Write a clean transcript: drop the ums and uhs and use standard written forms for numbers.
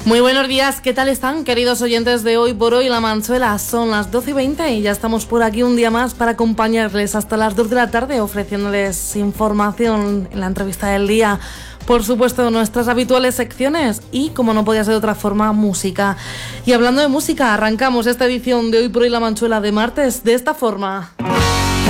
Muy buenos días, ¿qué tal están, queridos oyentes de Hoy por Hoy La Manchuela? Son las 12:20 y ya estamos por aquí un día más para acompañarles hasta las 2 de la tarde, ofreciéndoles información en la entrevista del día. Por supuesto, nuestras habituales secciones y, como no podía ser de otra forma, música. Y hablando de música, arrancamos esta edición de Hoy por Hoy La Manchuela de martes de esta forma.